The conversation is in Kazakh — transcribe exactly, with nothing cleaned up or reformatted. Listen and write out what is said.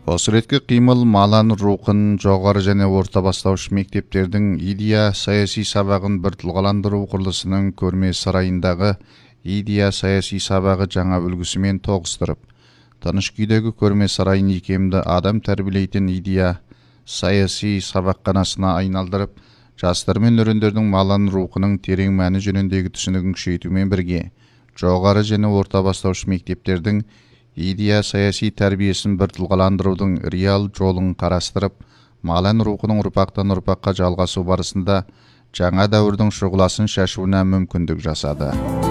Осыреткі қимыл малан рухын жоғары және орта бастауыш мектептердің идея саяси сабағын бір тұлғаландыру құрылысының көрме сарайындағы идея саяси сабағы жаңа үлгісімен тоғыстырып, тыныш күйдегі көрме сарайын икемді адам тәрбиелейтін идея саяси сабақханасына айналдырып, жастар мен өрендердің малан рухының терең мәні жөніндегі түсінігін күшейтумен бірге, жоғары және орта бастауыш мектептердің идея саяси тәрбиесін бір тұлғаландырудың реал жолын қарастырып, малан рухының ұрпақтан ұрпаққа жалғасу барысында жаңа дәуірдің шұғыласын шашуына мүмкіндік жасады.